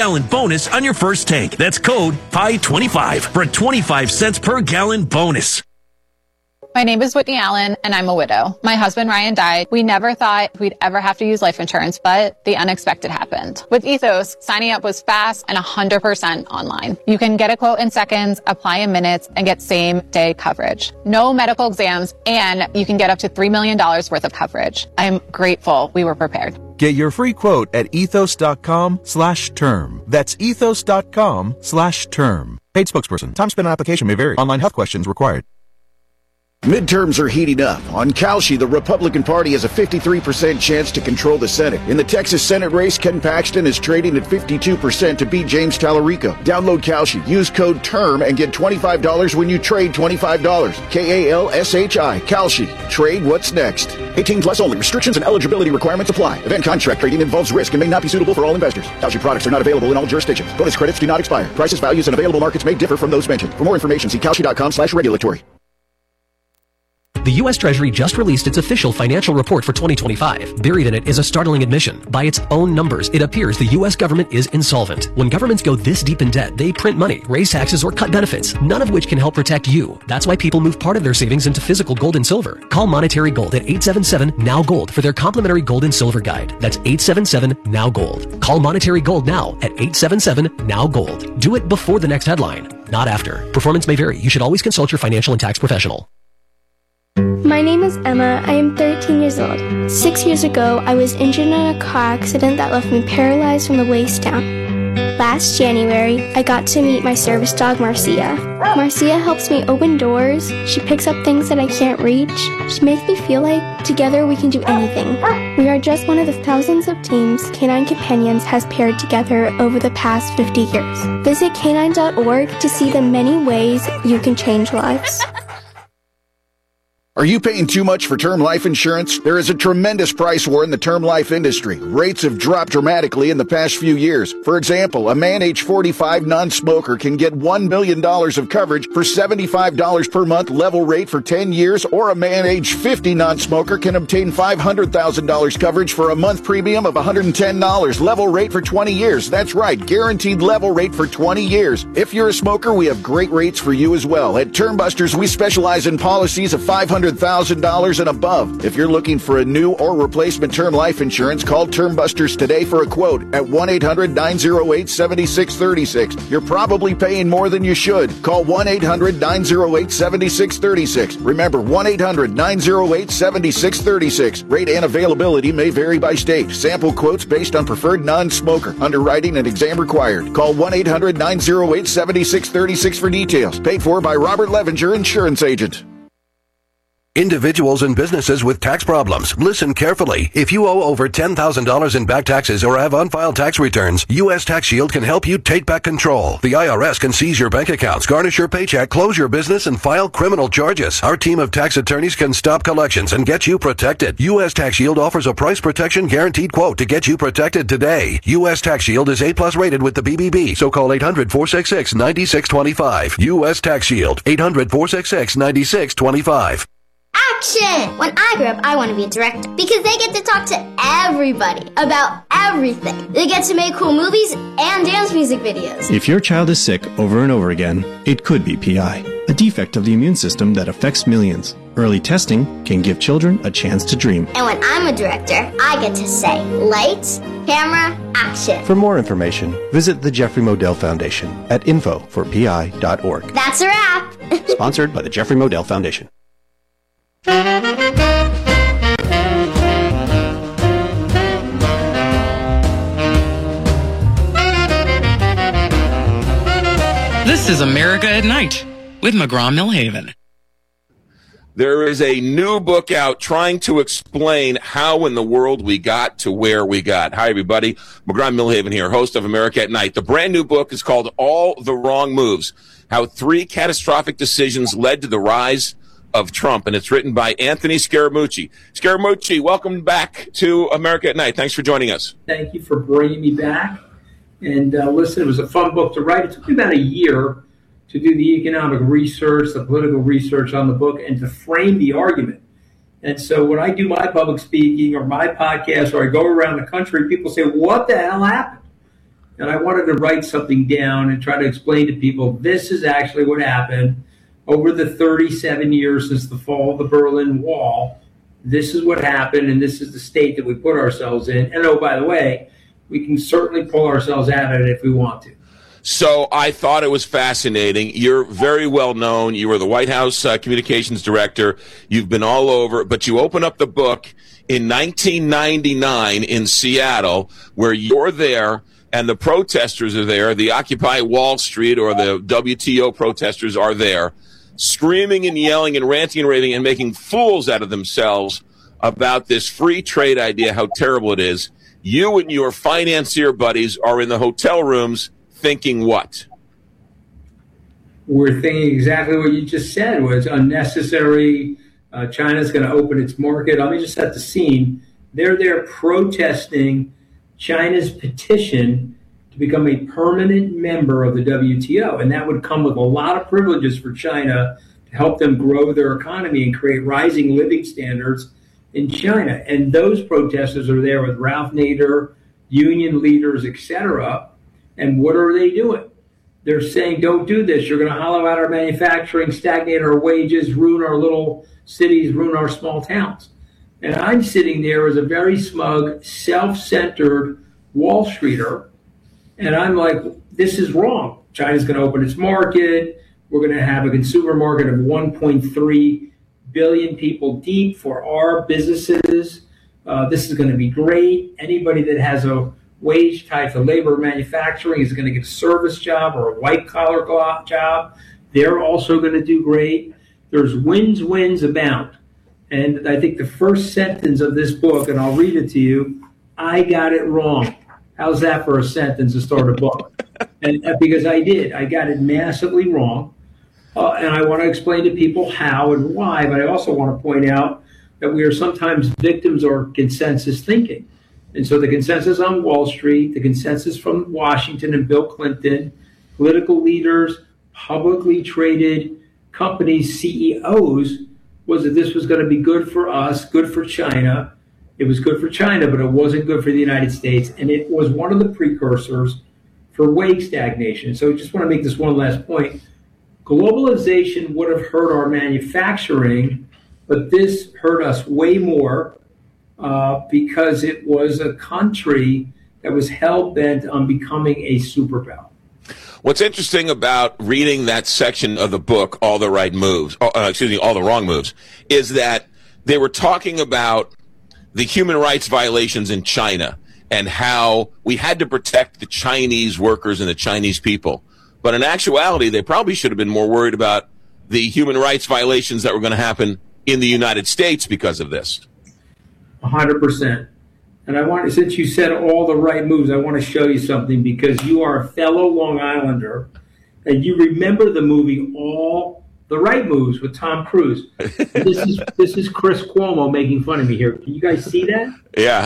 gallon bonus on your first tank. That's code PI25 for a 25 cents per gallon bonus. My name is Whitney Allen, and I'm a widow. My husband, Ryan, died. We never thought we'd ever have to use life insurance, but the unexpected happened. With Ethos, signing up was fast and 100% online. You can get a quote in seconds, apply in minutes, and get same-day coverage. No medical exams, and you can get up to $3 million worth of coverage. I'm grateful we were prepared. Get your free quote at ethos.com/term. That's ethos.com/term. Paid spokesperson. Time spent on application may vary. Online health questions required. Midterms are heating up. On Kalshi, the Republican Party has a 53% chance to control the Senate. In the Texas Senate race, Ken Paxton is trading at 52% to beat James Tallarico. Download Kalshi. Use code TERM and get $25 when you trade $25. Kalshi. Kalshi. Trade what's next. 18 plus only. Restrictions and eligibility requirements apply. Event contract trading involves risk and may not be suitable for all investors. Kalshi products are not available in all jurisdictions. Bonus credits do not expire. Prices, values, and available markets may differ from those mentioned. For more information, see kalshi.com/regulatory. The U.S. Treasury just released its official financial report for 2025. Buried in it is a startling admission. By its own numbers, it appears the U.S. government is insolvent. When governments go this deep in debt, they print money, raise taxes, or cut benefits, none of which can help protect you. That's why people move part of their savings into physical gold and silver. Call Monetary Gold at 877-NOW-GOLD for their complimentary gold and silver guide. That's 877-NOW-GOLD. Call Monetary Gold now at 877-NOW-GOLD. Do it before the next headline, not after. Performance may vary. You should always consult your financial and tax professional. My name is Emma. I am 13 years old. 6 years ago, I was injured in a car accident that left me paralyzed from the waist down. Last January, I got to meet my service dog, Marcia. Marcia helps me open doors. She picks up things that I can't reach. She makes me feel like together we can do anything. We are just one of the thousands of teams Canine Companions has paired together over the past 50 years. Visit canine.org to see the many ways you can change lives. Are you paying too much for term life insurance? There is a tremendous price war in the term life industry. Rates have dropped dramatically in the past few years. For example, a man age 45 non-smoker can get $1 million of coverage for $75 per month level rate for 10 years, or a man age 50 non-smoker can obtain $500,000 coverage for a month premium of $110 level rate for 20 years. That's right, guaranteed level rate for 20 years. If you're a smoker, we have great rates for you as well. At Term Busters, we specialize in policies of $500,000 and above. If you're looking for a new or replacement term life insurance, call Term Busters today for a quote at 1-800-908-7636. You're probably paying more than you should. Call 1-800-908-7636. Remember, 1-800-908-7636. Rate and availability may vary by state. Sample quotes based on preferred non-smoker. Underwriting and exam required. Call 1-800-908-7636 for details. Paid for by Robert Levenger, insurance agent. Individuals and businesses with tax problems, listen carefully. If you owe over $10,000 in back taxes or have unfiled tax returns, U.S. Tax Shield can help you take back control. The IRS can seize your bank accounts, garnish your paycheck, close your business, and file criminal charges. Our team of tax attorneys can stop collections and get you protected. U.S. Tax Shield offers a price protection guaranteed quote to get you protected today. U.S. Tax Shield is A+ rated with the BBB, so call 800-466-9625. U.S. Tax Shield, 800-466-9625. Action! When I grow up, I want to be a director because they get to talk to everybody about everything. They get to make cool movies and dance music videos. If your child is sick over and over again, it could be PI, a defect of the immune system that affects millions. Early testing can give children a chance to dream. And when I'm a director, I get to say, lights, camera, action. For more information, visit the Jeffrey Modell Foundation at info4pi.org. That's a wrap. Sponsored by the Jeffrey Modell Foundation. This is America at Night with McGraw-Millhaven. There is a new book out trying to explain how in the world we got to where we got. Hi, everybody. McGraw-Millhaven here, host of America at Night. The brand new book is called All the Wrong Moves, How 3 Catastrophic Decisions Led to the Rise of Trump, and it's written by Anthony Scaramucci. Scaramucci, welcome back to America at Night. Thanks for joining us. Thank you for bringing me back. And listen, it was a fun book to write. It took me about a year to do the economic research, the political research on the book, and to frame the argument. And so when I do my public speaking or my podcast or I go around the country, people say, what the hell happened? And I wanted to write something down and try to explain to people, this is actually what happened over the 37 years since the fall of the Berlin Wall. This is what happened, and this is the state that we put ourselves in. And oh, by the way, we can certainly pull ourselves out of it if we want to. So I thought it was fascinating. You're very well known. You were the White House communications director. You've been all over, but you open up the book in 1999 in Seattle, where you're there and the protesters are there. The Occupy Wall Street or the WTO protesters are there, screaming and yelling and ranting and raving and making fools out of themselves about this free trade idea, how terrible it is. You and your financier buddies are in the hotel rooms thinking what? We're thinking exactly what you just said was unnecessary. China's going to open its market. Let me just set the scene. They're there protesting China's petition to become a permanent member of the WTO. And that would come with a lot of privileges for China to help them grow their economy and create rising living standards in China. And those protesters are there with Ralph Nader, union leaders, etc. And what are they doing? They're saying, don't do this. You're going to hollow out our manufacturing, stagnate our wages, ruin our little cities, ruin our small towns. And I'm sitting there as a very smug, self-centered Wall Streeter. And I'm like, this is wrong. China's going to open its market. We're going to have a consumer market of 1.3 billion people deep for our businesses. This is going to be great. Anybody that has a wage tied to labor manufacturing is going to get a service job or a white-collar job. They're also going to do great. There's wins abound. And I think the first sentence of this book, and I'll read it to you, I got it wrong. How's that for a sentence to start a book? And because I did. I got it massively wrong. And I want to explain to people how and why, but I also want to point out that we are sometimes victims of consensus thinking. And so the consensus on Wall Street, the consensus from Washington and Bill Clinton, political leaders, publicly traded companies, CEOs, was that this was going to be good for us, good for China. It was good for China, but it wasn't good for the United States. And it was one of the precursors for wage stagnation. So I just want to make this one last point. Globalization would have hurt our manufacturing, but this hurt us way more because it was a country that was hell-bent on becoming a superpower. What's interesting about reading that section of the book, All the Wrong Moves, is that they were talking about the human rights violations in China and how we had to protect the Chinese workers and the Chinese people. But in actuality, they probably should have been more worried about the human rights violations that were going to happen in the United States because of this. 100%. And I want, since you said all the right moves, I want to show you something because you are a fellow Long Islander and you remember the movie All the Right Moves with Tom Cruise. This is Chris Cuomo making fun of me here. Can you guys see that? Yeah.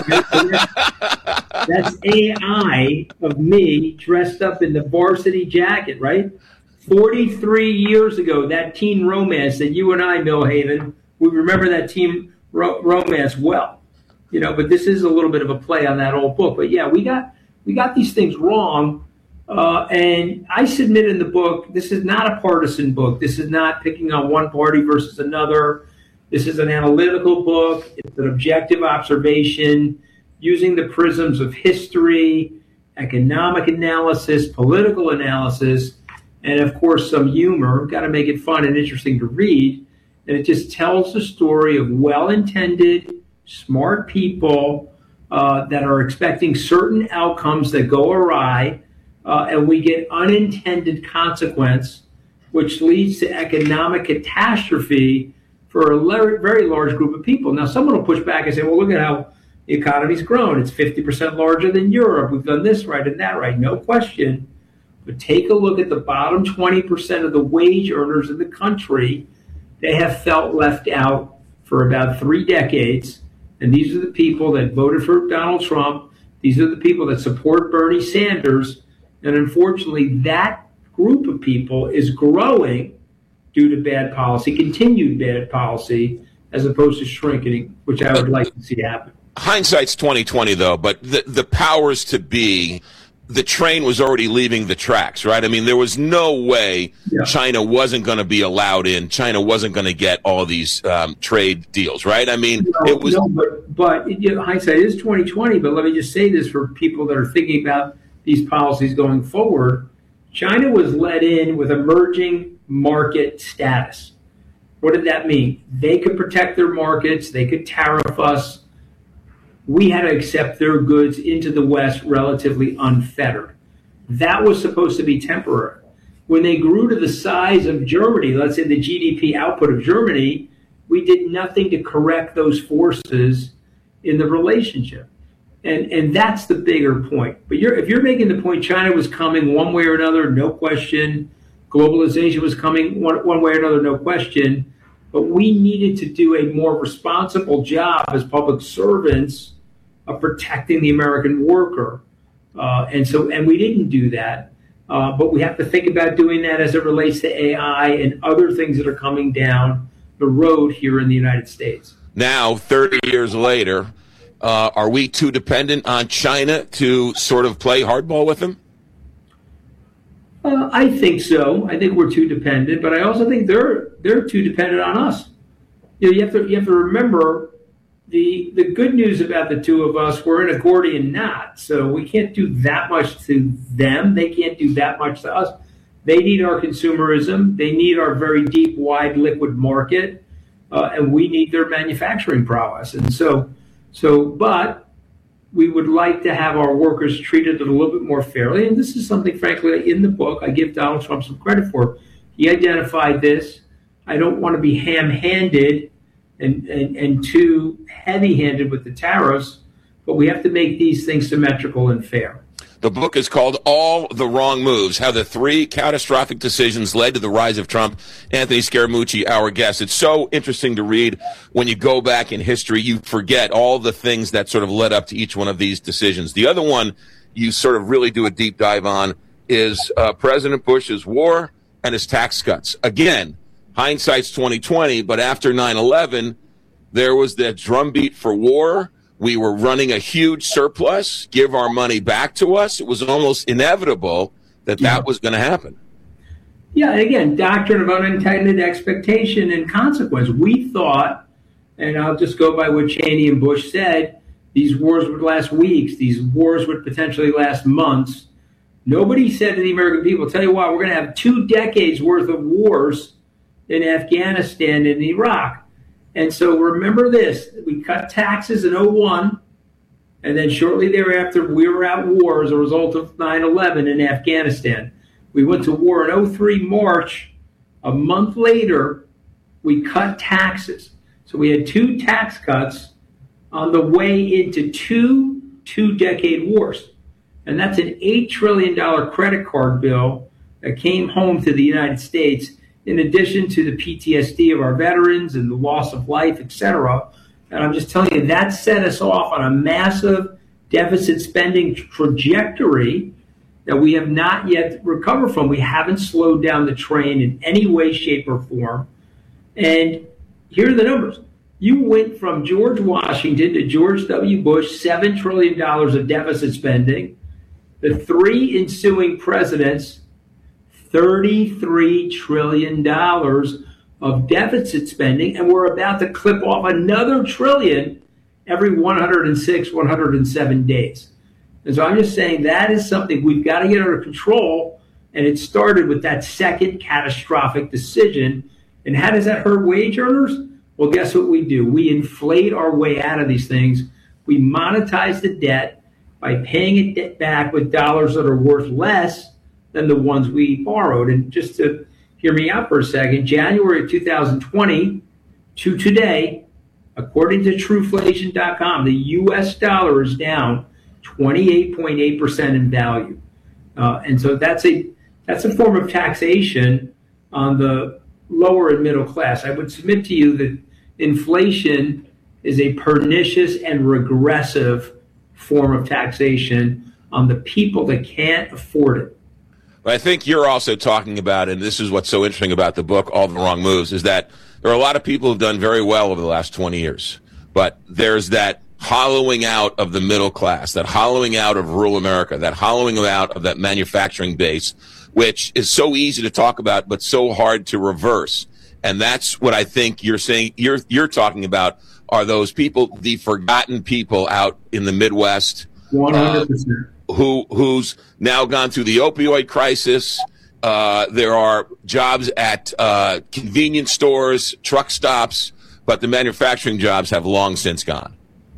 That's AI of me dressed up in the varsity jacket, right? 43 years ago, that teen romance that you and I, Millhaven, we remember that teen romance well. You know, but this is a little bit of a play on that old book. But yeah, we got these things wrong. And I submit in the book, this is not a partisan book. This is not picking on one party versus another. This is an analytical book. It's an objective observation using the prisms of history, economic analysis, political analysis, and of course some humor. Got to make it fun and interesting to read. And it just tells the story of well-intended, smart people that are expecting certain outcomes that go awry, and we get unintended consequence, which leads to economic catastrophe for a very large group of people. Now, someone will push back and say, well, look at how the economy's grown. It's 50% larger than Europe. We've done this right and that right. No question. But take a look at the bottom 20% of the wage earners in the country. They have felt left out for about 3 decades. And these are the people that voted for Donald Trump. These are the people that support Bernie Sanders. And unfortunately, that group of people is growing due to bad policy, continued bad policy, as opposed to shrinking, which I would like to see happen. Hindsight's 20/20, though, but the powers to be, the train was already leaving the tracks, right? I mean, there was no way China wasn't going to be allowed in. China wasn't going to get all these trade deals, right? I mean, it was. No, but hindsight is 2020. But let me just say this for people that are thinking about these policies going forward. China was let in with emerging market status. What did that mean? They could protect their markets. They could tariff us. We had to accept their goods into the West relatively unfettered. That was supposed to be temporary. When they grew to the size of Germany, let's say the GDP output of Germany, we did nothing to correct those forces in the relationship. And that's the bigger point. But if you're making the point China was coming one way or another, no question. Globalization was coming one way or another, no question. But we needed to do a more responsible job as public servants of protecting the American worker. And we didn't do that. But we have to think about doing that as it relates to AI and other things that are coming down the road here in the United States. Now, 30 years later, are we too dependent on China to sort of play hardball with them? I think so. I think we're too dependent, but I also think they're too dependent on us. You have to remember the good news about the two of us. We're in a Gordian knot, so we can't do that much to them. They can't do that much to us. They need our consumerism. They need our very deep, wide, liquid market, and we need their manufacturing prowess. And but we would like to have our workers treated a little bit more fairly. And this is something, frankly, in the book, I give Donald Trump some credit for. He identified this. I don't want to be ham-handed and too heavy-handed with the tariffs, but we have to make these things symmetrical and fair. The book is called All the Wrong Moves, How the Three Catastrophic Decisions Led to the Rise of Trump. Anthony Scaramucci, our guest. It's so interesting to read. When you go back in history, you forget all the things that sort of led up to each one of these decisions. The other one you sort of really do a deep dive on is President Bush's war and his tax cuts. Again, hindsight's 2020, but after 9/11, there was that drumbeat for war. We were running a huge surplus, give our money back to us. It was almost inevitable that was going to happen. Yeah, and again, doctrine of unintended expectation and consequence. We thought, and I'll just go by what Cheney and Bush said, these wars would last weeks. These wars would potentially last months. Nobody said to the American people, tell you what, we're going to have 2 decades worth of wars in Afghanistan and Iraq. And so remember this, we cut taxes in 2001, and then shortly thereafter, we were at war as a result of 9/11 in Afghanistan. We went to war in 2003, March. A month later, we cut taxes. So we had 2 tax cuts on the way into 2 two-decade wars. And that's an $8 trillion credit card bill that came home to the United States, in addition to the PTSD of our veterans and the loss of life, et cetera. And I'm just telling you, that set us off on a massive deficit spending trajectory that we have not yet recovered from. We haven't slowed down the train in any way, shape, or form. And here are the numbers. You went from George Washington to George W. Bush, $7 trillion of deficit spending. The 3 ensuing presidents, $33 trillion of deficit spending, and we're about to clip off another trillion every 106, 107 days. And so I'm just saying that is something we've got to get under control, and it started with that second catastrophic decision. And how does that hurt wage earners? Well, guess what we do? We inflate our way out of these things. We monetize the debt by paying it back with dollars that are worth less than the ones we borrowed. And just to hear me out for a second, January of 2020 to today, according to Trueflation.com, the U.S. dollar is down 28.8% in value. And so that's a form of taxation on the lower and middle class. I would submit to you that inflation is a pernicious and regressive form of taxation on the people that can't afford it. But I think you're also talking about, and this is what's so interesting about the book, All the Wrong Moves, is that there are a lot of people who've done very well over the last 20 years. But there's that hollowing out of the middle class, that hollowing out of rural America, that hollowing out of that manufacturing base, which is so easy to talk about but so hard to reverse. And that's what I think you're saying. You're talking about are those people, the forgotten people out in the Midwest, 100%. Who's now gone through the opioid crisis. There are jobs at convenience stores, truck stops, but the manufacturing jobs have long since gone.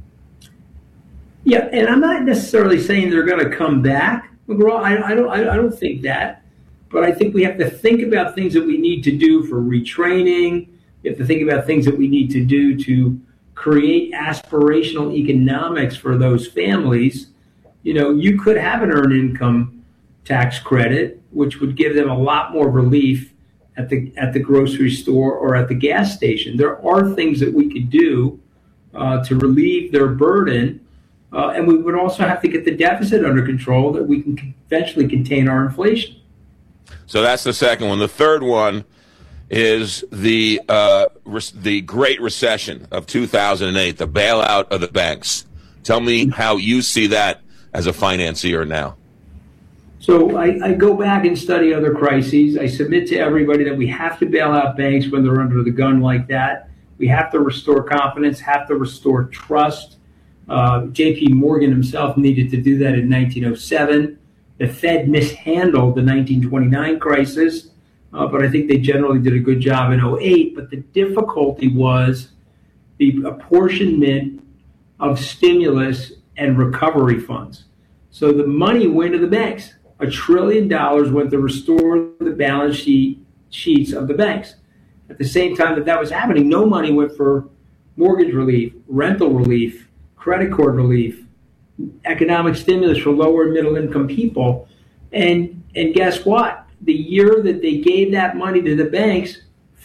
Yeah, and I'm not necessarily saying they're going to come back, McGraw. I don't think that. But I think we have to think about things that we need to do for retraining. We have to think about things that we need to do to create aspirational economics for those families. You know, you could have an earned income tax credit, which would give them a lot more relief at the grocery store or at the gas station. There are things that we could do to relieve their burden. And we would also have to get the deficit under control that we can eventually contain our inflation. So that's the second one. The third one is the Great Recession of 2008, the bailout of the banks. Tell me how you see that as a financier now. So I go back and study other crises. I submit to everybody that we have to bail out banks when they're under the gun like that. We have to restore confidence, have to restore trust. J.P. Morgan himself needed to do that in 1907. The Fed mishandled the 1929 crisis, but I think they generally did a good job in 2008. But the difficulty was the apportionment of stimulus and recovery funds. So the money went to the banks. $1 trillion went to restore the balance sheets of the banks. At the same time that was happening, no money went for mortgage relief, rental relief, credit card relief, economic stimulus for lower and middle income people. And guess what? The year that they gave that money to the banks,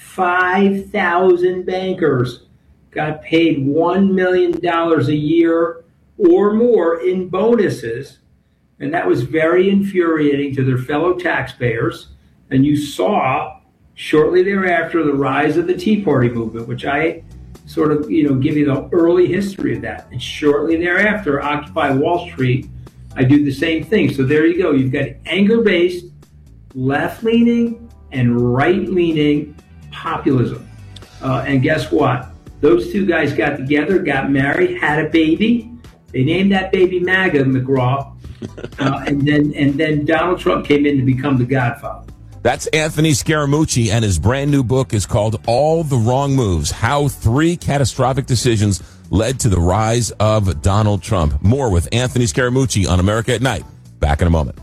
5,000 bankers got paid $1 million a year or more in bonuses. And that was very infuriating to their fellow taxpayers. And you saw shortly thereafter the rise of the Tea Party movement, which I sort of, give you the early history of that. And shortly thereafter, Occupy Wall Street, I do the same thing. So there you go. You've got anger-based, left-leaning, and right-leaning populism. And guess what? Those two guys got together, got married, had a baby. They named that baby MAGA, McGraw. And then Donald Trump came in to become the godfather. That's Anthony Scaramucci, and his brand new book is called All the Wrong Moves, How 3 Catastrophic Decisions Led to the Rise of Donald Trump. More with Anthony Scaramucci on America at Night. Back in a moment.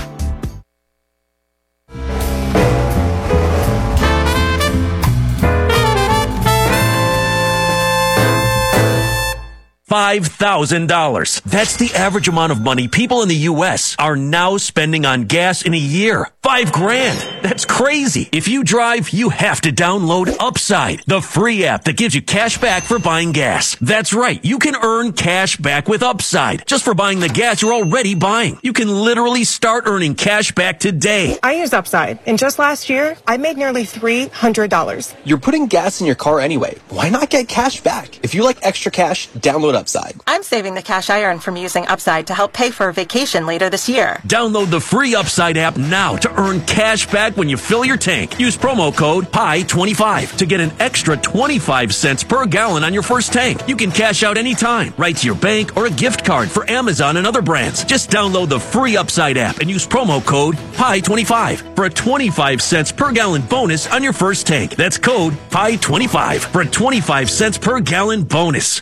$5,000. That's the average amount of money people in the U.S. are now spending on gas in a year. $5,000. That's crazy. If you drive, you have to download Upside, the free app that gives you cash back for buying gas. That's right. You can earn cash back with Upside just for buying the gas you're already buying. You can literally start earning cash back today. I use Upside, and just last year, I made nearly $300. You're putting gas in your car anyway. Why not get cash back? If you like extra cash, download Upside. I'm saving the cash I earn from using Upside to help pay for a vacation later this year. Download the free Upside app now to earn cash back when you fill your tank. Use promo code PIE25 to get an extra 25 cents per gallon on your first tank. You can cash out anytime, right to your bank or a gift card for Amazon and other brands. Just download the free Upside app and use promo code PIE25 for a 25 cents per gallon bonus on your first tank. That's code PIE25 for a 25 cents per gallon bonus.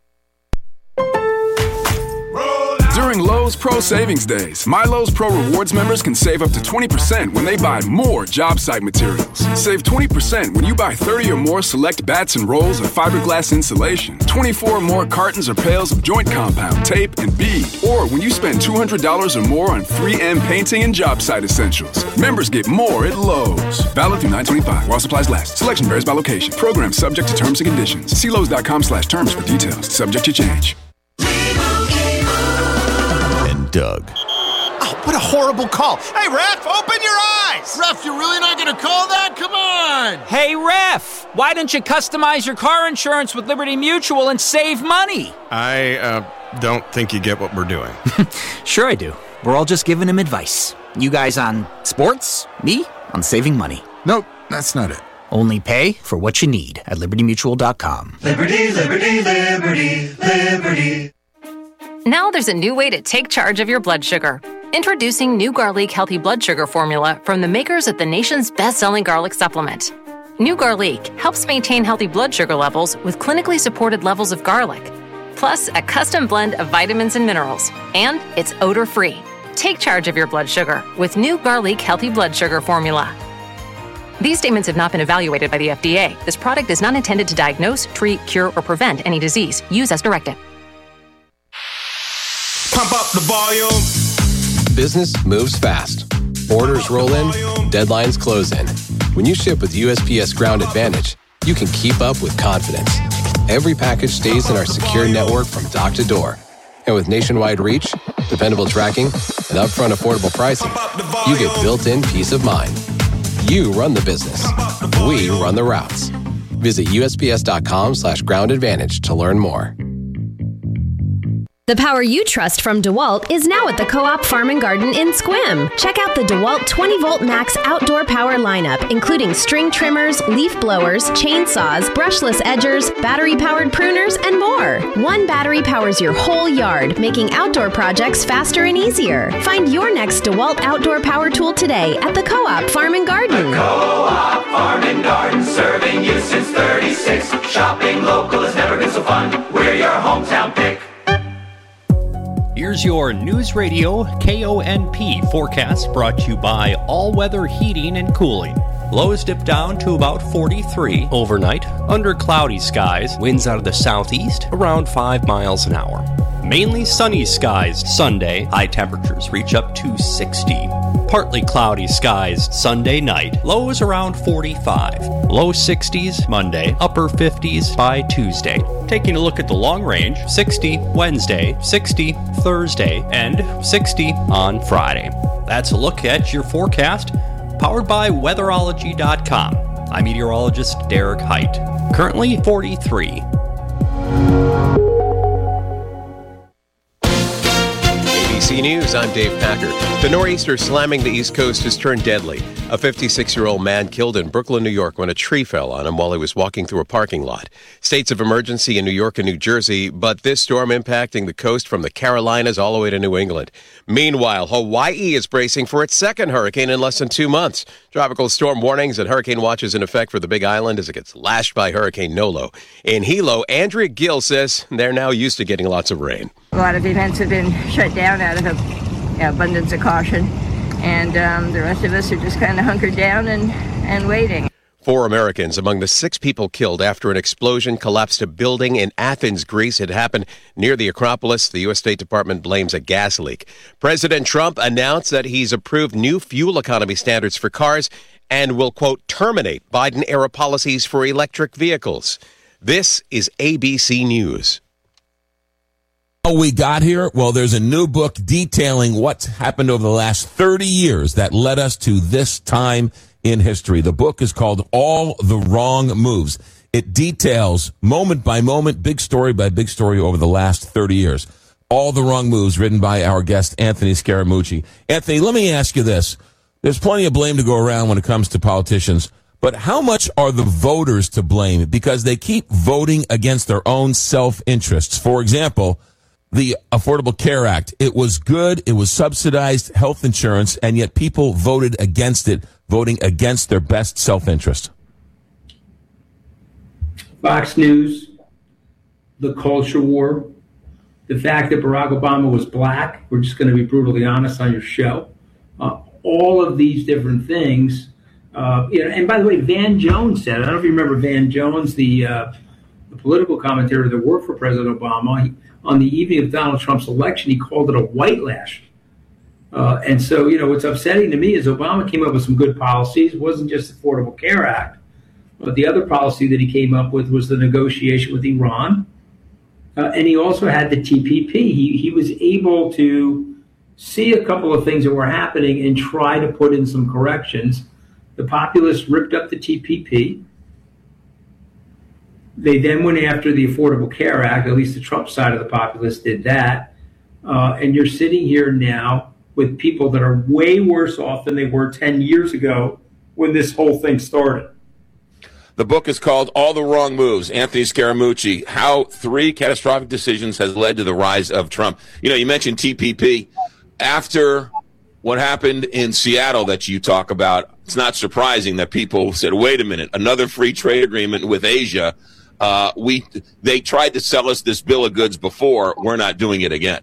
During Lowe's Pro Savings Days, My Lowe's Pro Rewards members can save up to 20% when they buy more job site materials. Save 20% when you buy 30 or more select bats and rolls of fiberglass insulation, 24 or more cartons or pails of joint compound, tape, and bead, or when you spend $200 or more on 3M painting and job site essentials. Members get more at Lowe's. Valid through 9/25 while supplies last. Selection varies by location. Program subject to terms and conditions. See Lowe's.com/terms for details. Subject to change. Doug. Oh, what a horrible call. Hey, ref, open your eyes! Ref, you're really not going to call that? Come on! Hey, ref, why don't you customize your car insurance with Liberty Mutual and save money? I don't think you get what we're doing. Sure I do. We're all just giving him advice. You guys on sports, me on saving money. Nope, that's not it. Only pay for what you need at libertymutual.com. Liberty, liberty, liberty, liberty. Now there's a new way to take charge of your blood sugar. Introducing New Garlic Healthy Blood Sugar Formula from the makers of the nation's best-selling garlic supplement. New Garlic helps maintain healthy blood sugar levels with clinically supported levels of garlic, plus a custom blend of vitamins and minerals, and it's odor-free. Take charge of your blood sugar with New Garlic Healthy Blood Sugar Formula. These statements have not been evaluated by the FDA. This product is not intended to diagnose, treat, cure, or prevent any disease. Use as directed. Pump up the volume. Business moves fast. Orders roll in, deadlines close in. When you ship with USPS Ground Advantage, you can keep up with confidence. Every package stays in our secure network from dock to door. And with nationwide reach, dependable tracking, and upfront affordable pricing, you get built-in peace of mind. You run the business. We run the routes. Visit USPS.com/Ground Advantage to learn more. The power you trust from DeWalt is now at the Co-op Farm and Garden in Sequim. Check out the DeWalt 20-volt max outdoor power lineup, including string trimmers, leaf blowers, chainsaws, brushless edgers, battery-powered pruners, and more. One battery powers your whole yard, making outdoor projects faster and easier. Find your next DeWalt outdoor power tool today at the Co-op Farm and Garden. The Co-op Farm and Garden, serving you since 36. Shopping local has never been so fun. We're your hometown pick. Here's your News Radio KONP forecast brought to you by All Weather Heating and Cooling. Lows dip down to about 43 overnight. Under cloudy skies, winds out of the southeast around 5 miles an hour. Mainly sunny skies Sunday. High temperatures reach up to 60. Partly cloudy skies Sunday night. Lows around 45. Low 60s Monday. Upper 50s by Tuesday. Taking a look at the long range, 60 Wednesday, 60 Thursday, and 60 on Friday. That's a look at your forecast, powered by Weatherology.com. I'm meteorologist Derek Height. Currently 43. ABC News, I'm Dave Packer. The nor'easter slamming the East Coast has turned deadly. A 56-year-old man killed in Brooklyn, New York, when a tree fell on him while he was walking through a parking lot. States of emergency in New York and New Jersey, but this storm impacting the coast from the Carolinas all the way to New England. Meanwhile, Hawaii is bracing for its second hurricane in less than 2 months. Tropical storm warnings and hurricane watches in effect for the Big Island as it gets lashed by Hurricane Nolo. In Hilo, Andrea Gill says they're now used to getting lots of rain. A lot of events have been shut down out of abundance of caution, and the rest of us are just kind of hunkered down and waiting. 4 Americans among the 6 people killed after an explosion collapsed a building in Athens, Greece. It happened near the Acropolis. The U.S. State Department blames a gas leak. President Trump announced that he's approved new fuel economy standards for cars and will, quote, terminate Biden-era policies for electric vehicles. This is ABC News. How we got here? Well, there's a new book detailing what's happened over the last 30 years that led us to this time in history. The book is called All the Wrong Moves. It details moment by moment, big story by big story over the last 30 years. All the Wrong Moves, written by our guest, Anthony Scaramucci. Anthony, let me ask you this. There's plenty of blame to go around when it comes to politicians, but how much are the voters to blame? Because they keep voting against their own self-interests. For example, the Affordable Care Act. It was good. It was subsidized health insurance, and yet people voted against it, voting against their best self-interest. Fox News, the culture war, the fact that Barack Obama was black. We're just going to be brutally honest on your show. All of these different things. And by the way, Van Jones said, I don't know if you remember Van Jones, the political commentator that worked for President Obama. On the evening of Donald Trump's election, he called it a white lash. And so, what's upsetting to me is Obama came up with some good policies. It wasn't just the Affordable Care Act, but the other policy that he came up with was the negotiation with Iran. And he also had the TPP. He was able to see a couple of things that were happening and try to put in some corrections. The populists ripped up the TPP. They then went after the Affordable Care Act. At least the Trump side of the populists did that. And you're sitting here now with people that are way worse off than they were 10 years ago when this whole thing started. The book is called All the Wrong Moves, Anthony Scaramucci, How 3 Catastrophic Decisions Has Led to the Rise of Trump. You know, you mentioned TPP. After what happened in Seattle that you talk about, it's not surprising that people said, wait a minute, another free trade agreement with Asia. They tried to sell us this bill of goods before. We're not doing it again.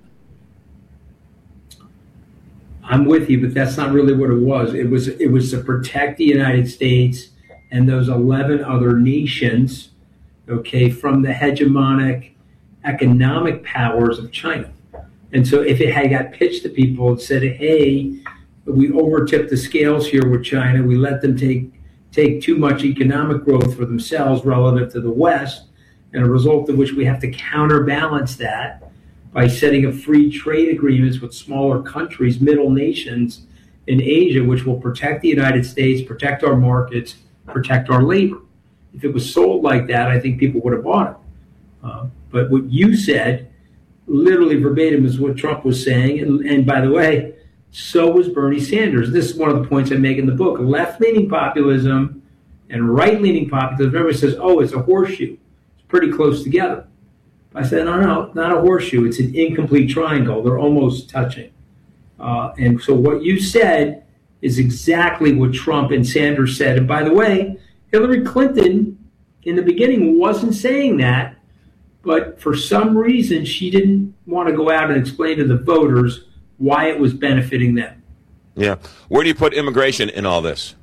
I'm with you, but that's not really what it was. It was to protect the United States and those 11 other nations, okay, from the hegemonic economic powers of China. And so if it had got pitched to people and said, hey, we overtipped the scales here with China, we let them take too much economic growth for themselves relative to the West, and a result of which we have to counterbalance that by setting up free trade agreements with smaller countries, middle nations in Asia, which will protect the United States, protect our markets, protect our labor. If it was sold like that, I think people would have bought it. But what you said, literally verbatim, is what Trump was saying. And by the way, so was Bernie Sanders. This is one of the points I make in the book. Left-leaning populism and right-leaning populism, everybody says, oh, it's a horseshoe. It's pretty close together. I said, no, not a horseshoe. It's an incomplete triangle. They're almost touching. And so what you said is exactly what Trump and Sanders said. And by the way, Hillary Clinton in the beginning wasn't saying that, but for some reason she didn't want to go out and explain to the voters why it was benefiting them. Yeah. Where do you put immigration in all this?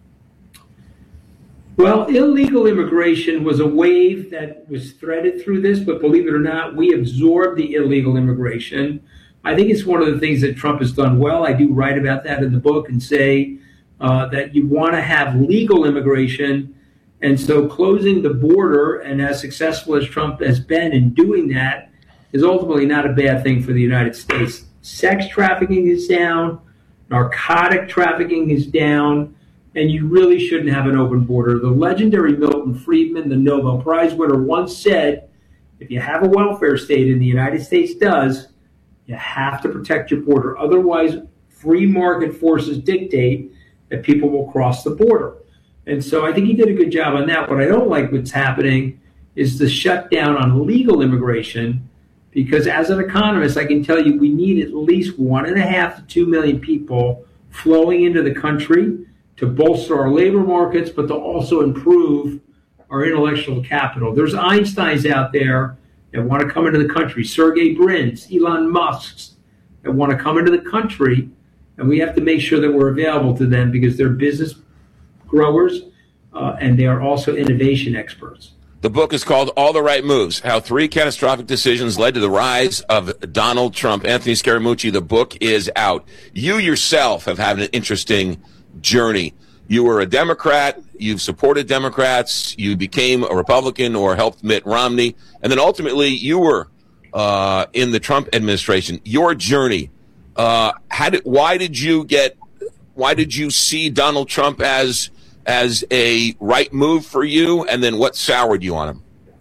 Well, illegal immigration was a wave that was threaded through this, but believe it or not, we absorbed the illegal immigration. I think it's one of the things that Trump has done well. I do write about that in the book and say that you want to have legal immigration. And so closing the border, and as successful as Trump has been in doing that, is ultimately not a bad thing for the United States. Sex trafficking is down, narcotic trafficking is down, and you really shouldn't have an open border. The legendary Milton Friedman, the Nobel Prize winner, once said, if you have a welfare state, and the United States does, you have to protect your border. Otherwise, free market forces dictate that people will cross the border. And so I think he did a good job on that. What I don't like what's happening is the shutdown on legal immigration, because as an economist, I can tell you we need at least 1.5 to 2 million people flowing into the country to bolster our labor markets, but to also improve our intellectual capital. There's Einsteins out there that want to come into the country, Sergey Brin's, Elon Musk's, that want to come into the country, and we have to make sure that we're available to them because they're business growers and they are also innovation experts. The book is called All the Right Moves, How 3 Catastrophic Decisions Led to the Rise of Donald Trump. Anthony Scaramucci, the book is out. You yourself have had an interesting journey. You were a Democrat, you've supported Democrats, you became a Republican or helped Mitt Romney, and then ultimately you were in the Trump administration. Your journey, why did you see Donald Trump as a right move for you, and then what soured you on him?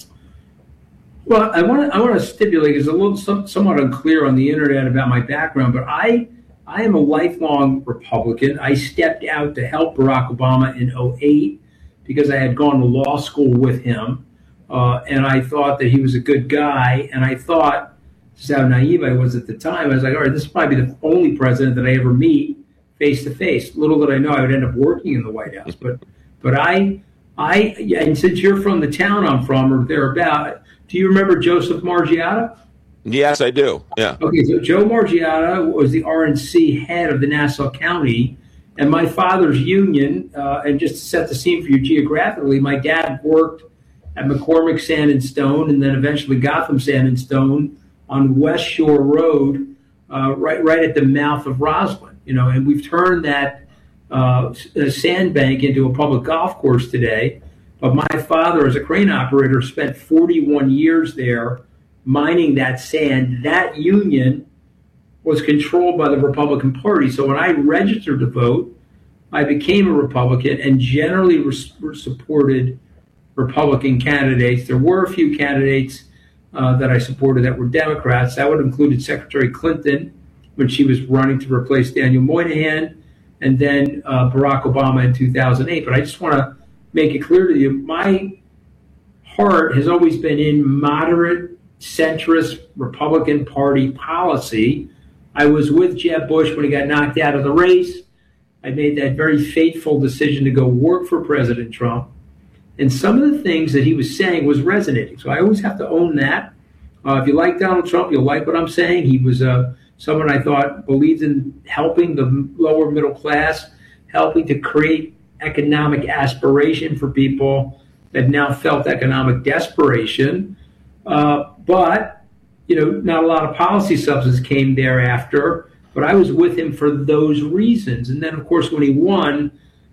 Well, I want to stipulate, it's a little somewhat unclear on the internet about my background, but I am a lifelong Republican. I stepped out to help Barack Obama in 2008 because I had gone to law school with him, and I thought that he was a good guy, and I thought, this is how naive I was at the time, I was like, all right, this is probably the only president that I ever meet face-to-face. Little did I know I would end up working in the White House. But I and since you're from the town I'm from or thereabout, do you remember Joseph Margiotta? Yes, I do. Yeah. Okay, so Joe Margiotta was the RNC head of the Nassau County, and my father's union, and just to set the scene for you geographically, my dad worked at McCormick Sand and Stone and then eventually Gotham Sand and Stone on West Shore Road, right at the mouth of Roslyn. You know, and we've turned that sandbank into a public golf course today. But my father, as a crane operator, spent 41 years there mining that sand. That union was controlled by the Republican Party. So when I registered to vote, I became a Republican and generally supported Republican candidates. There were a few candidates that I supported that were Democrats. That would have included Secretary Clinton when she was running to replace Daniel Moynihan, and then Barack Obama in 2008. But I just want to make it clear to you, my heart has always been in moderate, centrist Republican Party policy. I was with Jeb Bush when he got knocked out of the race. I made that very fateful decision to go work for President Trump. And some of the things that he was saying was resonating. So I always have to own that. If you like Donald Trump, you'll like what I'm saying. He was someone I thought believed in helping the lower middle class, helping to create economic aspiration for people that now felt economic desperation. But, not a lot of policy substance came thereafter. But I was with him for those reasons. And then, of course, when he won,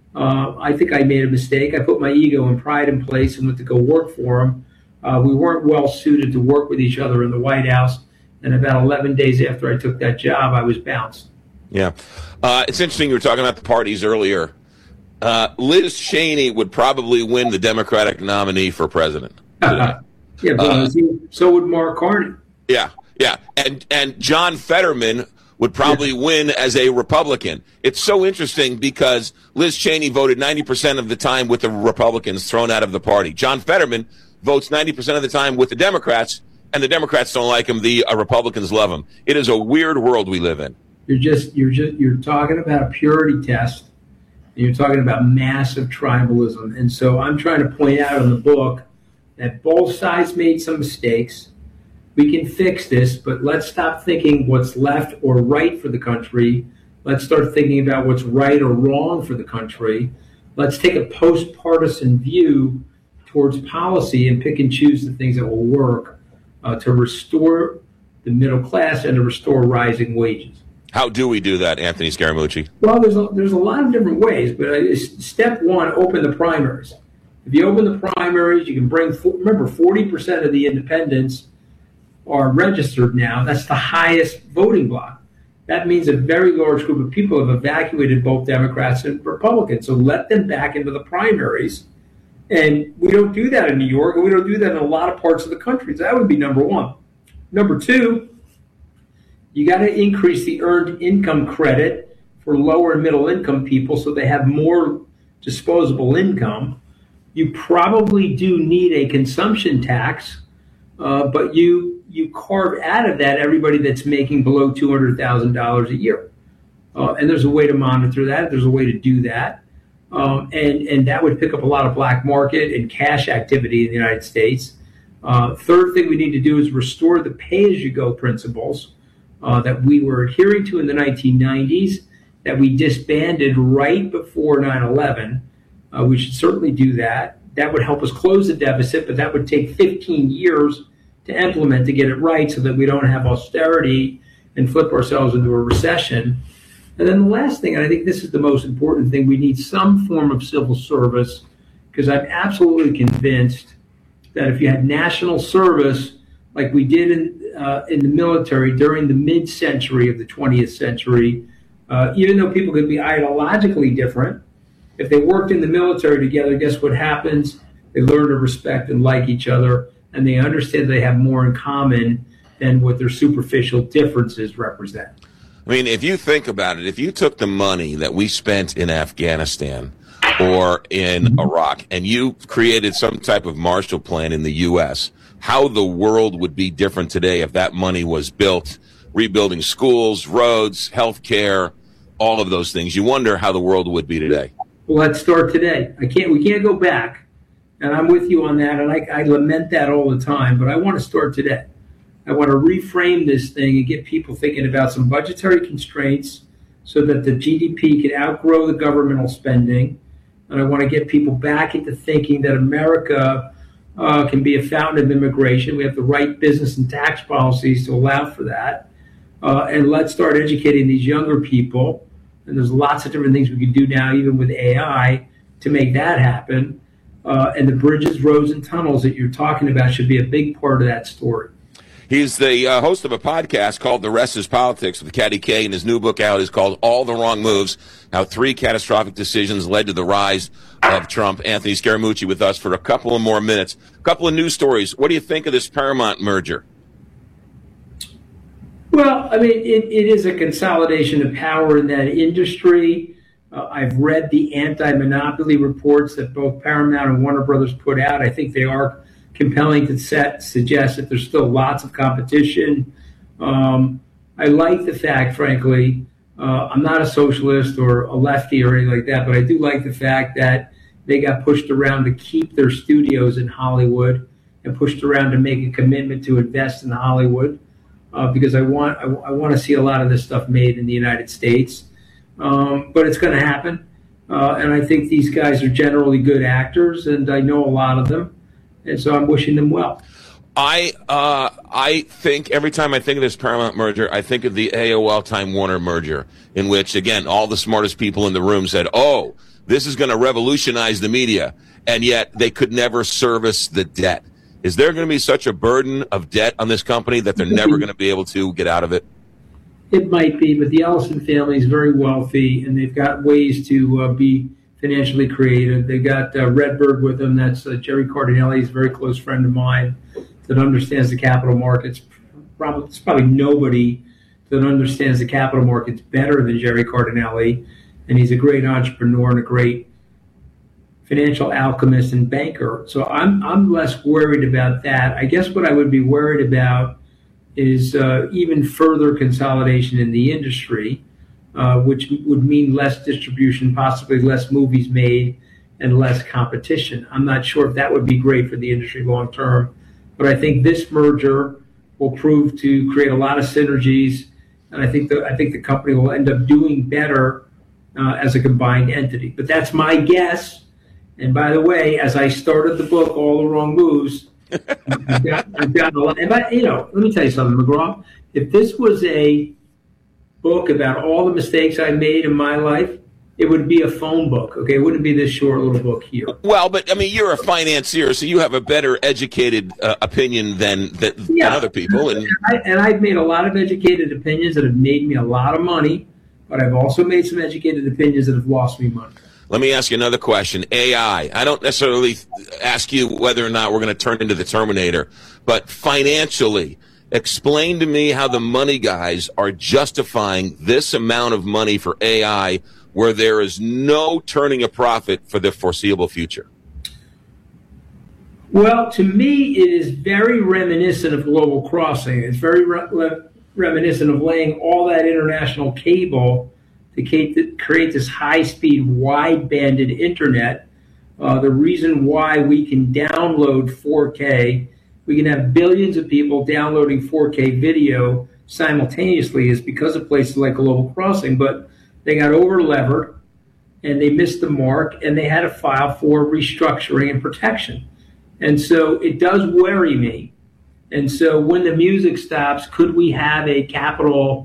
I think I made a mistake. I put my ego and pride in place and went to go work for him. We weren't well suited to work with each other in the White House. And about 11 days after I took that job, I was bounced. Yeah. It's interesting you were talking about the parties earlier. Liz Cheney would probably win the Democratic nominee for president. Yeah, but so would Mark Carney. Yeah. And John Fetterman would probably win as a Republican. It's so interesting because Liz Cheney voted 90% of the time with the Republicans thrown out of the party. John Fetterman votes 90% of the time with the Democrats, and the Democrats don't like him. The Republicans love him. It is a weird world we live in. You're talking about a purity test, and you're talking about massive tribalism. And so I'm trying to point out in the book that both sides made some mistakes. We can fix this, but let's stop thinking what's left or right for the country. Let's start thinking about what's right or wrong for the country. Let's take a post-partisan view towards policy and pick and choose the things that will work to restore the middle class and to restore rising wages. How do we do that, Anthony Scaramucci? Well, there's a lot of different ways, but step one, open the primaries. If you open the primaries, you can remember 40% of the independents are registered now. That's the highest voting block. That means a very large group of people have evacuated both Democrats and Republicans. So let them back into the primaries. And we don't do that in New York, and we don't do that in a lot of parts of the country. So that would be number one. Number two, you got to increase the earned income credit for lower and middle income people so they have more disposable income. You probably do need a consumption tax, but you carve out of that everybody that's making below $200,000 a year. And there's a way to monitor that. There's a way to do that. And that would pick up a lot of black market and cash activity in the United States. Third thing we need to do is restore the pay-as-you-go principles that we were adhering to in the 1990s, that we disbanded right before 9/11. We should certainly do that. That would help us close the deficit, but that would take 15 years to implement to get it right so that we don't have austerity and flip ourselves into a recession. And then the last thing, and I think this is the most important thing, we need some form of civil service, because I'm absolutely convinced that if you had national service like we did in the military during the mid-century of the 20th century, even though people could be ideologically different, if they worked in the military together, guess what happens? They learn to respect and like each other, and they understand they have more in common than what their superficial differences represent. I mean, if you think about it, if you took the money that we spent in Afghanistan or in Iraq and you created some type of Marshall Plan in the U.S., how the world would be different today if that money was built, rebuilding schools, roads, healthcare, all of those things. You wonder how the world would be today. Well, let's start today. We can't go back. And I'm with you on that, and I lament that all the time, but I want to start today. I want to reframe this thing and get people thinking about some budgetary constraints so that the GDP can outgrow the governmental spending. And I want to get people back into thinking that America can be a fountain of immigration. We have the right business and tax policies to allow for that. And let's start educating these younger people. And there's lots of different things we can do now, even with AI, to make that happen. And the bridges, roads, and tunnels that you're talking about should be a big part of that story. He's the host of a podcast called The Rest is Politics with Caddy K, and his new book out is called All the Wrong Moves, How 3 Catastrophic Decisions Led to the Rise of Trump. Anthony Scaramucci with us for a couple of more minutes. A couple of news stories. What do you think of this Paramount merger? Well, I mean, it is a consolidation of power in that industry. I've read the anti-monopoly reports that both Paramount and Warner Brothers put out. I think they are compelling to suggest that there's still lots of competition. I like the fact, frankly, I'm not a socialist or a lefty or anything like that, but I do like the fact that they got pushed around to keep their studios in Hollywood and pushed around to make a commitment to invest in Hollywood, because I want to see a lot of this stuff made in the United States. But it's going to happen. And I think these guys are generally good actors, and I know a lot of them. And so I'm wishing them well. I think every time I think of this Paramount merger, I think of the AOL Time Warner merger, in which, again, all the smartest people in the room said, oh, this is going to revolutionize the media. And yet they could never service the debt. Is there going to be such a burden of debt on this company that they're never going to be able to get out of it? It might be, but the Ellison family is very wealthy, and they've got ways to be financially creative. They've got Redbird with them. That's Jerry Cardinelli. He's a very close friend of mine that understands the capital markets. There's probably nobody that understands the capital markets better than Jerry Cardinelli, and he's a great entrepreneur and a great financial alchemist and banker. So I'm less worried about that. I guess what I would be worried about is even further consolidation in the industry, which would mean less distribution, possibly less movies made, and less competition. I'm not sure if that would be great for the industry long term, but I think this merger will prove to create a lot of synergies, and I think the company will end up doing better as a combined entity. But that's my guess. And by the way, as I started the book, All the Wrong Moves, I've got a lot. And let me tell you something, McGraw. If this was a book about all the mistakes I made in my life, it would be a phone book. Okay, it wouldn't be this short little book here. Well, but I mean, you're a financier, so you have a better educated opinion than other people. And I've made a lot of educated opinions that have made me a lot of money, but I've also made some educated opinions that have lost me money. Let me ask you another question. AI. I don't necessarily ask you whether or not we're going to turn into the Terminator, but financially, explain to me how the money guys are justifying this amount of money for AI where there is no turning a profit for the foreseeable future. Well, to me, it is very reminiscent of Global Crossing. It's very reminiscent of laying all that international cable to create this high-speed, wide-banded internet. The reason why we can download 4K, we can have billions of people downloading 4K video simultaneously is because of places like Global Crossing. But they got over-levered, and they missed the mark, and they had to file for restructuring and protection. And so it does worry me. And so when the music stops, could we have a capital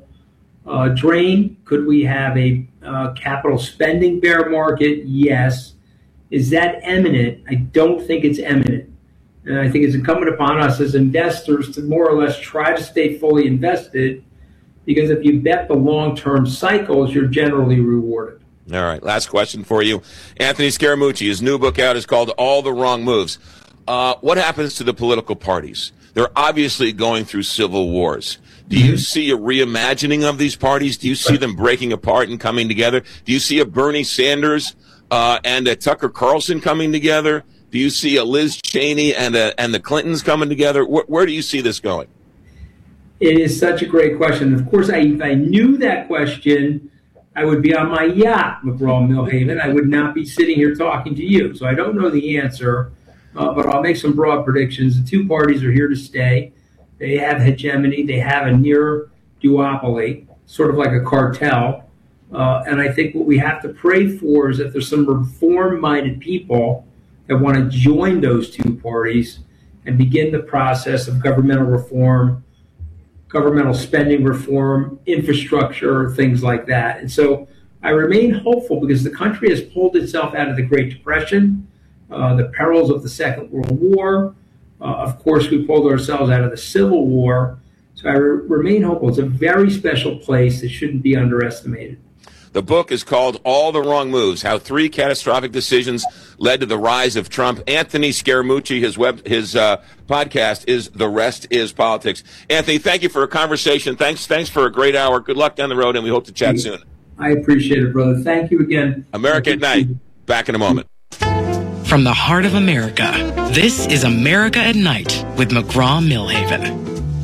drain? Could we have a capital spending bear market? Yes. Is that imminent? I don't think it's imminent. And I think it's incumbent upon us as investors to more or less try to stay fully invested, because if you bet the long-term cycles, you're generally rewarded. All right. Last question for you. Anthony Scaramucci, his new book out is called All the Wrong Moves. What happens to the political parties? They're obviously going through civil wars. Do you see a reimagining of these parties? Do you see them breaking apart and coming together? Do you see a Bernie Sanders and a Tucker Carlson coming together? Do you see a Liz Cheney and the Clintons coming together? Where do you see this going? It is such a great question. Of course, if I knew that question, I would be on my yacht, McGraw-Milhaven. I would not be sitting here talking to you. So I don't know the answer, but I'll make some broad predictions. The two parties are here to stay. They have hegemony. They have a near duopoly, sort of like a cartel. And I think what we have to pray for is that there's some reform-minded people that want to join those two parties and begin the process of governmental reform, governmental spending reform, infrastructure, things like that. And so I remain hopeful because the country has pulled itself out of the Great Depression, the perils of the Second World War. Of course, we pulled ourselves out of the Civil War, so I remain hopeful. It's a very special place that shouldn't be underestimated. The book is called All the Wrong Moves, How 3 Catastrophic Decisions Led to the Rise of Trump. Anthony Scaramucci, his podcast is The Rest is Politics. Anthony, thank you for a conversation. Thanks for a great hour. Good luck down the road, and we hope to chat soon. I appreciate it, brother. Thank you again. America at Night. Back in a moment. From the heart of America, this is America at Night with McGraw-Milhaven.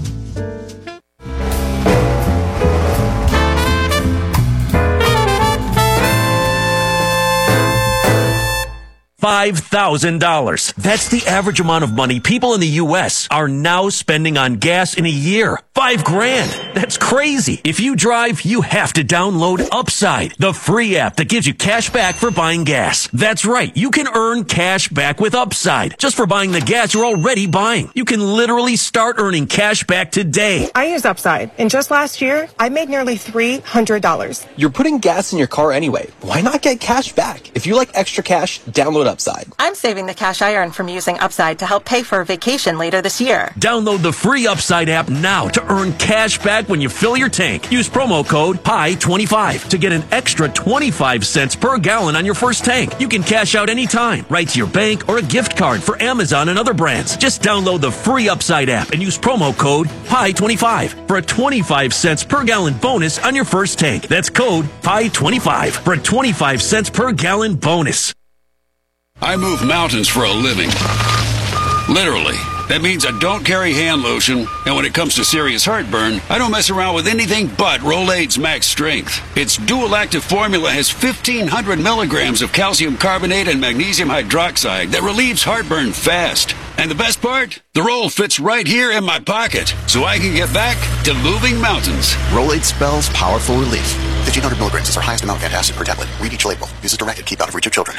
$5,000. That's the average amount of money people in the U.S. are now spending on gas in a year. $5,000. That's crazy. If you drive, you have to download Upside, the free app that gives you cash back for buying gas. That's right. You can earn cash back with Upside just for buying the gas you're already buying. You can literally start earning cash back today. I use Upside, and just last year, I made nearly $300. You're putting gas in your car anyway. Why not get cash back? If you like extra cash, download Upside. I'm saving the cash I earn from using Upside to help pay for a vacation later this year. Download the free Upside app now to earn cash back when you fill your tank. Use promo code PIE25 to get an extra 25 cents per gallon on your first tank. You can cash out anytime, right to your bank or a gift card for Amazon and other brands. Just download the free Upside app and use promo code PIE25 for a 25 cents per gallon bonus on your first tank. That's code PIE25 for a 25 cents per gallon bonus. I move mountains for a living. Literally. That means I don't carry hand lotion, and when it comes to serious heartburn, I don't mess around with anything but Rolaids Max Strength. Its dual-active formula has 1,500 milligrams of calcium carbonate and magnesium hydroxide that relieves heartburn fast. And the best part? The roll fits right here in my pocket, so I can get back to moving mountains. Rolaids spells powerful relief. 1,500 milligrams is our highest amount of antacid per tablet. Read each label. Use as directed. Keep out of reach of children.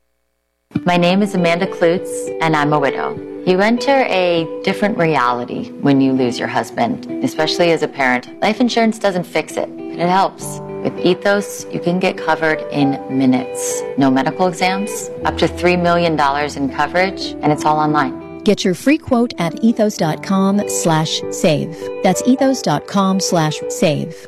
My name is Amanda Klutz, and I'm a widow. You enter a different reality when you lose your husband, especially as a parent. Life insurance doesn't fix it, but it helps. With Ethos, you can get covered in minutes. No medical exams, up to $3 million in coverage, and it's all online. Get your free quote at ethos.com/save. That's ethos.com/save.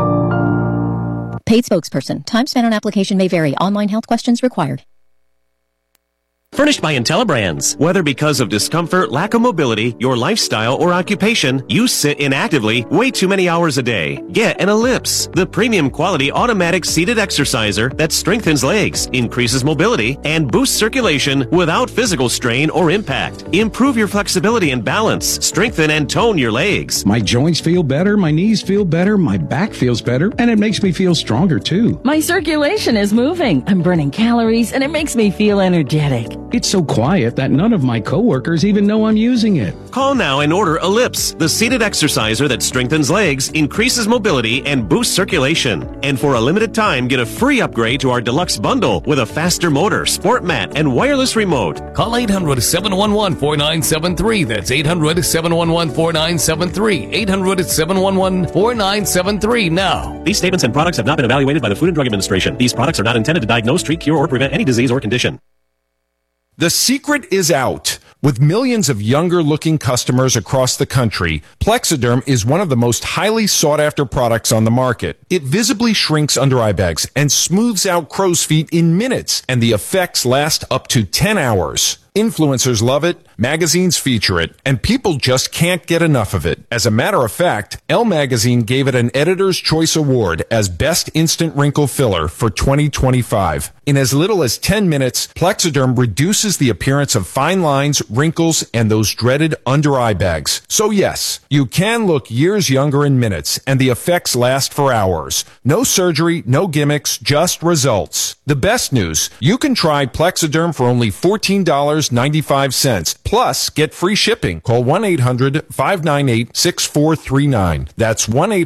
Paid spokesperson. Time spent on application may vary. Online health questions required. Furnished by IntelliBrands. Whether because of discomfort, lack of mobility, your lifestyle, or occupation, you sit inactively way too many hours a day. Get an Ellipse, the premium quality automatic seated exerciser that strengthens legs, increases mobility, and boosts circulation without physical strain or impact. Improve your flexibility and balance. Strengthen and tone your legs. My joints feel better, my knees feel better, my back feels better, and it makes me feel stronger too. My circulation is moving. I'm burning calories, and it makes me feel energetic. It's so quiet that none of my coworkers even know I'm using it. Call now and order Ellipse, the seated exerciser that strengthens legs, increases mobility, and boosts circulation. And for a limited time, get a free upgrade to our deluxe bundle with a faster motor, sport mat, and wireless remote. Call 800-711-4973. That's 800-711-4973. 800-711-4973 now. These statements and products have not been evaluated by the Food and Drug Administration. These products are not intended to diagnose, treat, cure, or prevent any disease or condition. The secret is out. With millions of younger-looking customers across the country, Plexiderm is one of the most highly sought-after products on the market. It visibly shrinks under-eye bags and smooths out crow's feet in minutes, and the effects last up to 10 hours. Influencers love it, magazines feature it, and people just can't get enough of it. As a matter of fact, Elle Magazine gave it an Editor's Choice Award as Best Instant Wrinkle Filler for 2025. In as little as 10 minutes, Plexiderm reduces the appearance of fine lines, wrinkles, and those dreaded under-eye bags. So yes, you can look years younger in minutes, and the effects last for hours. No surgery, no gimmicks, just results. The best news, you can try Plexiderm for only $14.95. Plus, get free shipping. Call 1-800-598-6439. That's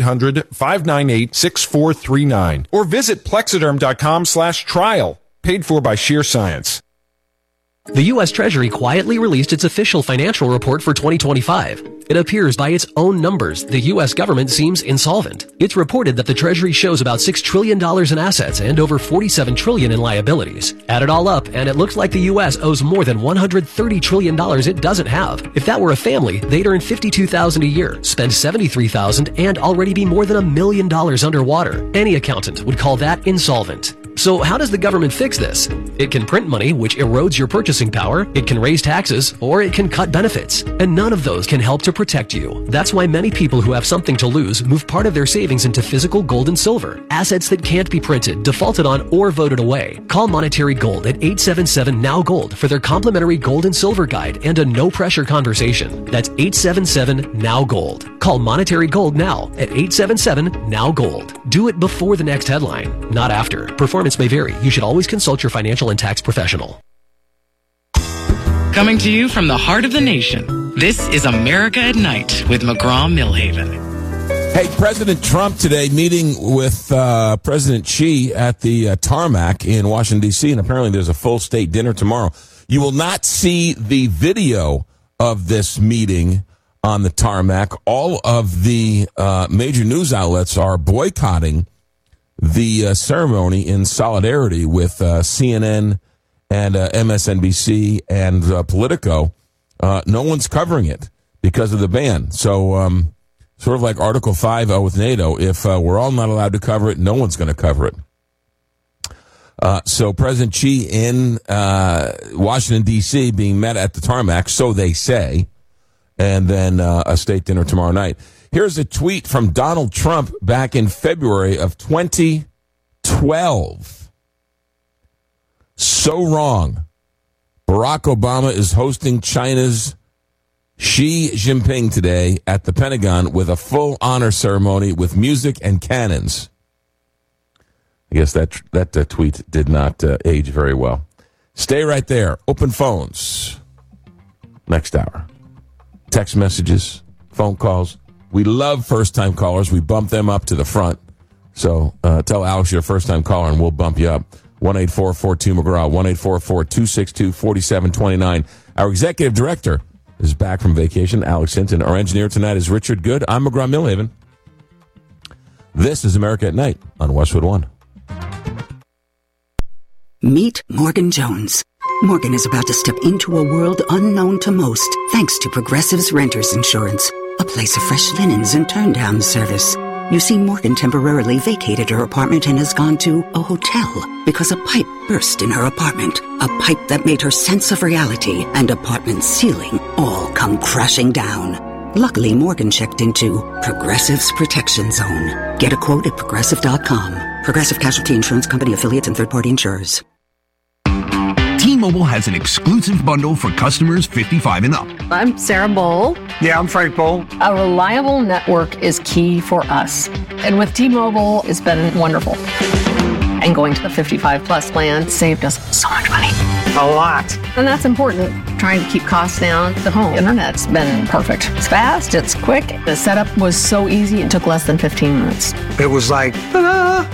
1-800-598-6439. Or visit Plexiderm.com/trial. Paid for by Sheer Science. The U.S. Treasury quietly released its official financial report for 2025. It appears by its own numbers, the U.S. government seems insolvent. It's reported that the Treasury shows about $6 trillion in assets and over $47 trillion in liabilities. Add it all up, and it looks like the U.S. owes more than $130 trillion it doesn't have. If that were a family, they'd earn $52,000 a year, spend $73,000, and already be more than $1 million underwater. Any accountant would call that insolvent. So how does the government fix this? It can print money, which erodes your purchasing power, it can raise taxes, or it can cut benefits. And none of those can help to protect you. That's why many people who have something to lose move part of their savings into physical gold and silver, assets that can't be printed, defaulted on, or voted away. Call Monetary Gold at 877-NOW-GOLD for their complimentary gold and silver guide and a no-pressure conversation. That's 877-NOW-GOLD. Call Monetary Gold now at 877-NOW-GOLD. Do it before the next headline, not after. Performance may vary. You should always consult your financial and tax professional. Coming to you from the heart of the nation, this is America at Night with McGraw-Milhaven. Hey, President Trump today meeting with President Xi at the tarmac in Washington, D.C., and apparently there's a full state dinner tomorrow. You will not see the video of this meeting on the tarmac. All of the major news outlets are boycotting the ceremony in solidarity with CNN and MSNBC and Politico. No one's covering it because of the ban. So sort of like Article 5 with NATO, if we're all not allowed to cover it, no one's going to cover it. So President Xi in Washington, D.C. being met at the tarmac, so they say, and then a state dinner tomorrow night. Here's a tweet from Donald Trump back in February of 2012. So wrong. Barack Obama is hosting China's Xi Jinping today at the Pentagon with a full honor ceremony with music and cannons. I guess that tweet did not age very well. Stay right there. Open phones. Next hour. Text messages, phone calls. We love first-time callers. We bump them up to the front. So tell Alex you're a first-time caller, and we'll bump you up. 1-844-2-McGraw, 1-844-262-4729. Our executive director is back from vacation, Alex Hinton. Our engineer tonight is Richard Good. I'm McGraw-Milhaven. This is America at Night on Westwood One. Meet Morgan Jones. Morgan is about to step into a world unknown to most, thanks to Progressive's Renters Insurance, a place of fresh linens and turn-down service. You see, Morgan temporarily vacated her apartment and has gone to a hotel because a pipe burst in her apartment. A pipe that made her sense of reality and apartment ceiling all come crashing down. Luckily, Morgan checked into Progressive's Protection Zone. Get a quote at Progressive.com. Progressive Casualty Insurance Company affiliates and third-party insurers. T-Mobile has an exclusive bundle for customers 55 and up. I'm Sarah Bowl. Yeah, I'm Frank Bowl. A reliable network is key for us. And with T-Mobile, it's been wonderful. And going to the 55 plus plan saved us so much money. A lot. And that's important. Trying to keep costs down. The home internet's been perfect. It's fast, it's quick. The setup was so easy, it took less than 15 minutes. It was like, ta-da!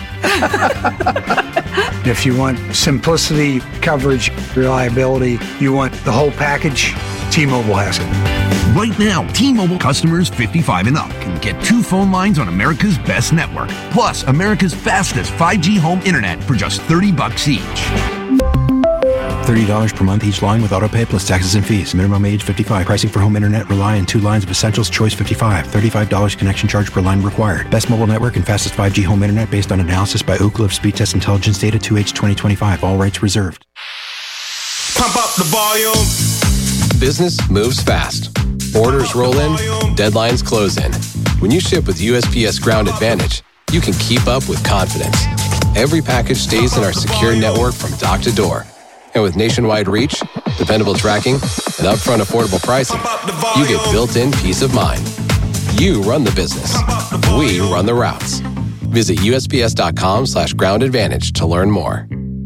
If you want simplicity, coverage, reliability, you want the whole package, T-Mobile has it. Right now, T-Mobile customers 55 and up can get 2 phone lines on America's best network, plus America's fastest 5G home internet for just $30 each. $30 per month each line with autopay plus taxes and fees. Minimum age 55. Pricing for home internet rely on 2 lines of Essentials Choice 55. $35 connection charge per line required. Best mobile network and fastest 5G home internet based on analysis by Ookla of Speed Test Intelligence data 2H 2025. All rights reserved. Pump up the volume. Business moves fast. Orders roll in, deadlines close in. When you ship with USPS Ground Advantage, you can keep up with confidence. Every package stays in our secure network from dock to door. And with nationwide reach, dependable tracking, and upfront affordable pricing, you get built-in peace of mind. You run the business. We run the routes. Visit USPS.com/Ground Advantage to learn more.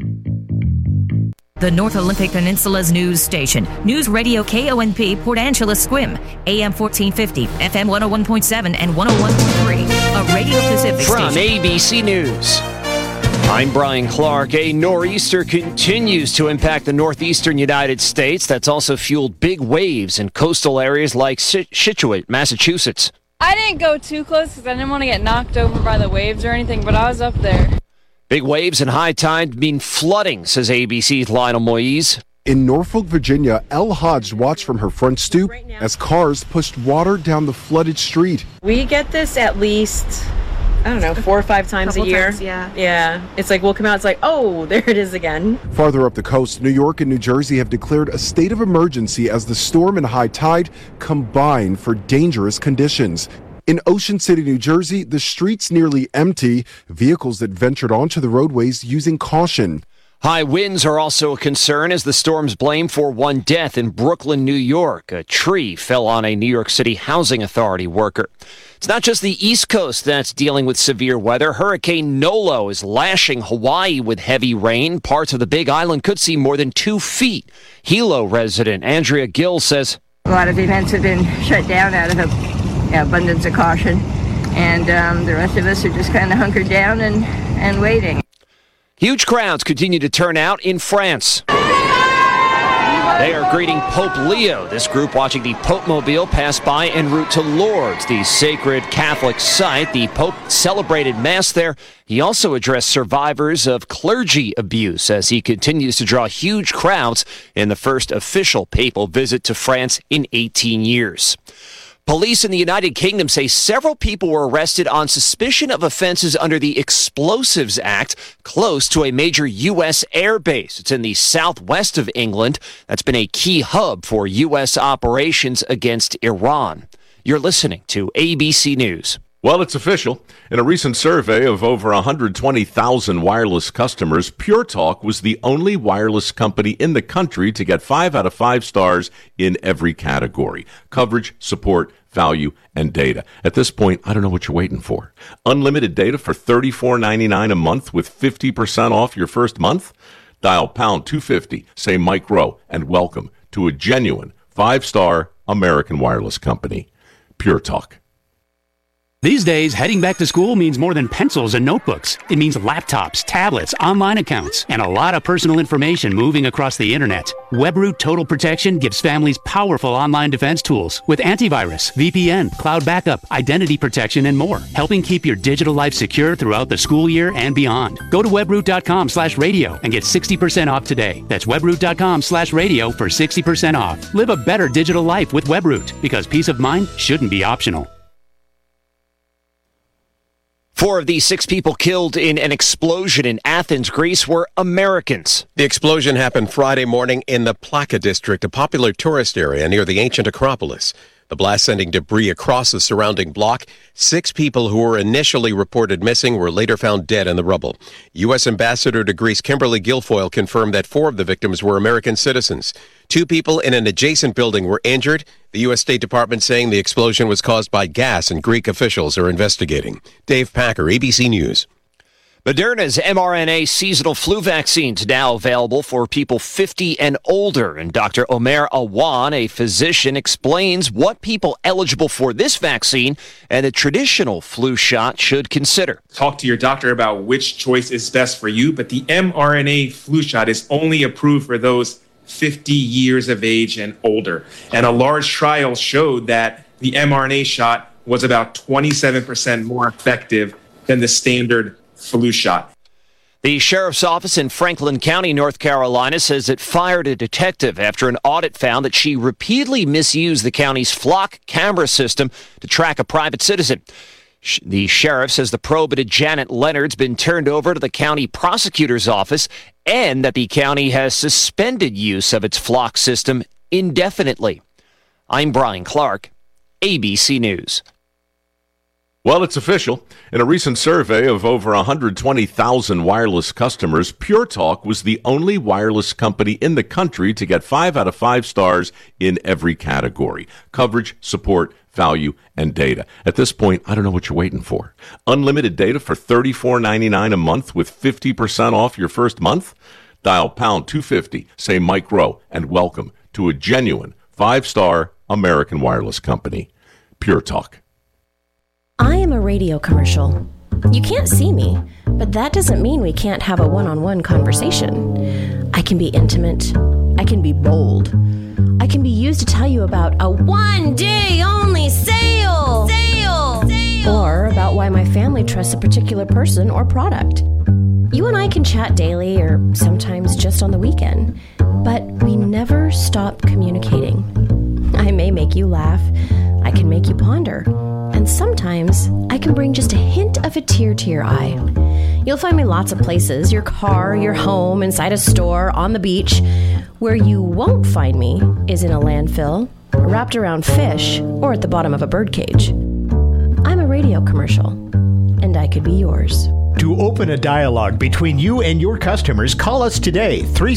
The North Olympic Peninsula's news station. News Radio KONP Port Angeles Squim. AM 1450, FM 101.7 and 101.3. A Radio Pacific From station. ABC News. I'm Brian Clark. A nor'easter continues to impact the northeastern United States. That's also fueled big waves in coastal areas like Scituate, Massachusetts. I didn't go too close because I didn't want to get knocked over by the waves or anything, but I was up there. Big waves and high tide mean flooding, says ABC's Lionel Moise. In Norfolk, Virginia, Elle Hodge watched from her front stoop as cars pushed water down the flooded street. We get this at least, 4 or 5 times a year. Yeah. It's like we'll come out, it's like, oh, there it is again. Farther up the coast, New York and New Jersey have declared a state of emergency as the storm and high tide combine for dangerous conditions. In Ocean City, New Jersey, the streets nearly empty, vehicles that ventured onto the roadways using caution. High winds are also a concern as the storm's blamed for one death in Brooklyn, New York. A tree fell on a New York City Housing Authority worker. It's not just the East Coast that's dealing with severe weather. Hurricane Nolo is lashing Hawaii with heavy rain. Parts of the Big Island could see more than 2 feet. Hilo resident Andrea Gill says, a lot of events have been shut down out of abundance of caution, and the rest of us are just kind of hunkered down and waiting. Huge crowds continue to turn out in France. They are greeting Pope Leo. This group watching the Pope Mobile pass by en route to Lourdes, the sacred Catholic site. The Pope celebrated Mass there. He also addressed survivors of clergy abuse as he continues to draw huge crowds in the first official papal visit to France in 18 years. Police in the United Kingdom say several people were arrested on suspicion of offenses under the Explosives Act close to a major U.S. air base. It's in the southwest of England. That's been a key hub for U.S. operations against Iran. You're listening to ABC News. Well, it's official. In a recent survey of over 120,000 wireless customers, Pure Talk was the only wireless company in the country to get 5 out of 5 stars in every category: coverage, support, value, and data. At this point, I don't know what you're waiting for. Unlimited data for $34.99 a month with 50% off your first month? Dial pound 250, say Mike Rowe, and welcome to a genuine 5-star American wireless company. Pure Talk. These days, heading back to school means more than pencils and notebooks. It means laptops, tablets, online accounts, and a lot of personal information moving across the internet. WebRoot Total Protection gives families powerful online defense tools with antivirus, VPN, cloud backup, identity protection, and more, helping keep your digital life secure throughout the school year and beyond. Go to webroot.com/radio and get 60% off today. That's webroot.com/radio for 60% off. Live a better digital life with WebRoot, because peace of mind shouldn't be optional. 4 of the 6 people killed in an explosion in Athens, Greece, were Americans. The explosion happened Friday morning in the Plaka district, a popular tourist area near the ancient Acropolis. The blast sending debris across the surrounding block. 6 people who were initially reported missing were later found dead in the rubble. U.S. Ambassador to Greece Kimberly Guilfoyle confirmed that 4 of the victims were American citizens. 2 people in an adjacent building were injured. The U.S. State Department saying the explosion was caused by gas, and Greek officials are investigating. Dave Packer, ABC News. Moderna's mRNA seasonal flu vaccine is now available for people 50 and older. And Dr. Omer Awan, a physician, explains what people eligible for this vaccine and the traditional flu shot should consider. Talk to your doctor about which choice is best for you, but the mRNA flu shot is only approved for those 50 years of age and older. And a large trial showed that the mRNA shot was about 27% more effective than the standard flu shot. The sheriff's office in Franklin County, North Carolina, says it fired a detective after an audit found that she repeatedly misused the county's flock camera system to track a private citizen. The sheriff says the probated Janet Leonard's been turned over to the county prosecutor's office and that the county has suspended use of its flock system indefinitely. I'm Brian Clark, ABC News. Well, it's official. In a recent survey of over 120,000 wireless customers, Pure Talk was the only wireless company in the country to get 5 out of 5 stars in every category: coverage, support, value, and data. At this point, I don't know what you're waiting for. Unlimited data for $34.99 a month with 50% off your first month? Dial pound 250, say Mike Rowe, and welcome to a genuine 5-star American wireless company. Pure Talk. I am a radio commercial. You can't see me, but that doesn't mean we can't have a one-on-one conversation. I can be intimate. I can be bold. I can be used to tell you about a one-day-only sale! Or about why my family trusts a particular person or product. You and I can chat daily or sometimes just on the weekend, but we never stop communicating. I may make you laugh. I can make you ponder. And sometimes I can bring just a hint of a tear to your eye. You'll find me lots of places, your car, your home, inside a store, on the beach. Where you won't find me is in a landfill, wrapped around fish, or at the bottom of a birdcage. I'm a radio commercial, and I could be yours. To open a dialogue between you and your customers, call us today,